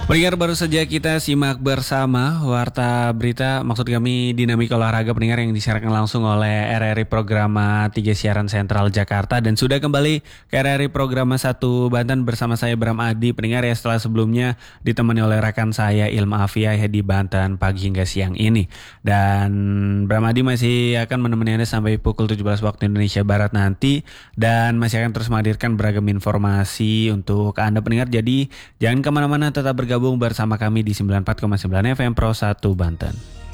Pendengar, baru saja kita simak bersama Warta Berita, maksud kami Dinamika Olahraga pendengar, yang disiarkan langsung oleh RRI Programa 3 Siaran Sentral Jakarta. Dan sudah kembali ke RRI Programa 1 Banten bersama saya Bram Adi. Pendengar ya, setelah sebelumnya ditemani oleh rekan saya Ilma Afia di Banten pagi hingga siang ini. Dan Bram Adi masih akan menemani Anda sampai pukul 17 waktu Indonesia Barat nanti. Dan masih akan terus menghadirkan beragam informasi untuk Anda pendengar. Jadi jangan kemana-mana, tetap bergabung bersama kami di 94,9 FM Pro 1 Banten.